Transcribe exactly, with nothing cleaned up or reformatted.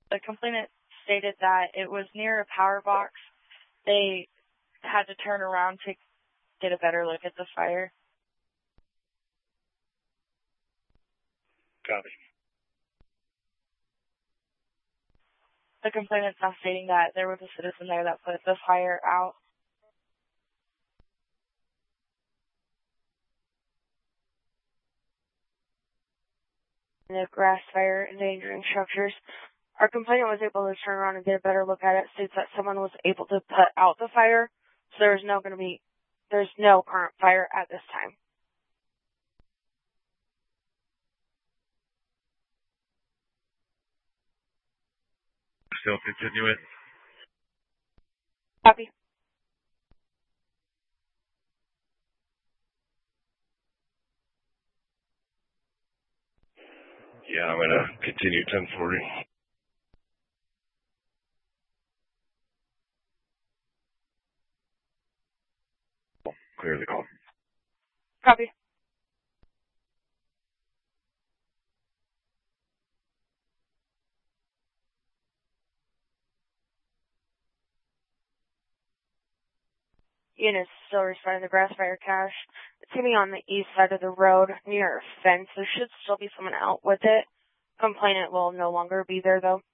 The complainant stated that it was near a power box. They had to turn around to get a better look at the fire. Copy. The complainant's now stating that there was a citizen there that put the fire out. The grass fire endangering structures. Our complainant was able to turn around and get a better look at it. States that someone was able to put out the fire, so there's no going to be, there's no current fire at this time. Still continuing. Copy. Yeah, I'm going to continue ten forty. Clear the call. Copy. Units still responding to grass fire cache. It's going to be on the east side of the road near a fence. There should still be someone out with it. Complainant will no longer be there, though.